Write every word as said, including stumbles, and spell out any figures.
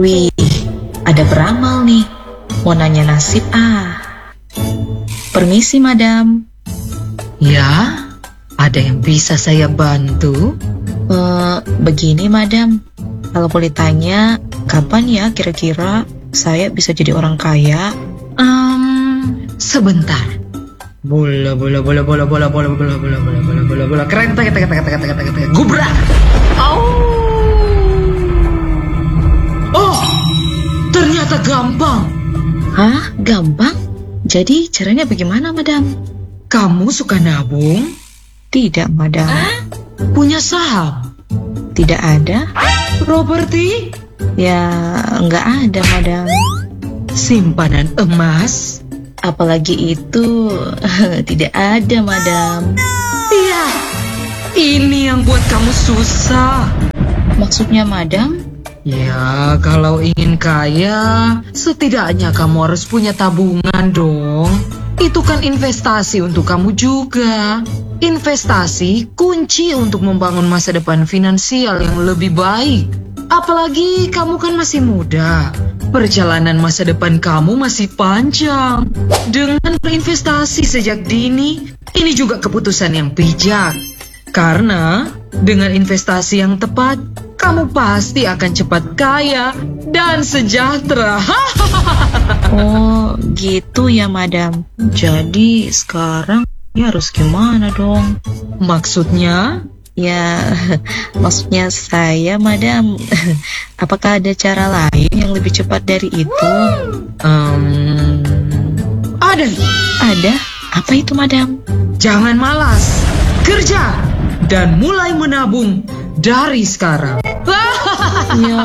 Wih, ada peramal nih. Mau nanya nasib ah. Permisi, madam. Ya, ada yang bisa saya bantu? Eh, begini, madam. Kalau boleh tanya, kapan ya kira-kira saya bisa jadi orang kaya? Um, sebentar. Bola, bola, bola, bola, bola, bola, bola, bola, bola, bola, bola, bola, keren, teka, teka, teka, teka, teka, teka, teka, gubrak. Au. Oh, ternyata gampang. Hah? Gampang? Jadi caranya bagaimana, madam? Kamu suka nabung? Tidak, madam. Punya saham? Tidak ada. Properti? Ya, nggak ada, madam. Simpanan emas? Apalagi itu tidak ada, madam. Iya, ini yang buat kamu susah. Maksudnya, madam? Ya, kalau ingin kaya, setidaknya kamu harus punya tabungan dong. Itu kan investasi untuk kamu juga. Investasi kunci untuk membangun masa depan finansial yang lebih baik. Apalagi kamu kan masih muda. Perjalanan masa depan kamu masih panjang. Dengan berinvestasi sejak dini, ini juga keputusan yang bijak. Karena dengan investasi yang tepat, kamu pasti akan cepat kaya dan sejahtera. Oh, gitu ya, madam. Jadi sekarang ya harus gimana dong? Maksudnya? Ya, maksudnya saya, madam. Apakah ada cara lain yang lebih cepat dari itu? Um, ada. Ada? Apa itu, madam? Jangan malas. Kerja dan mulai menabung dari sekarang. Ya